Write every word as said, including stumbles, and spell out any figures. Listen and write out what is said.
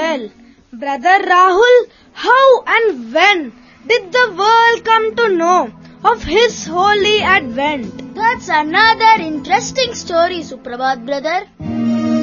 well. Brother Rahul, how and when did the world come to know of his holy advent? That's another interesting story, Suprabhat brother.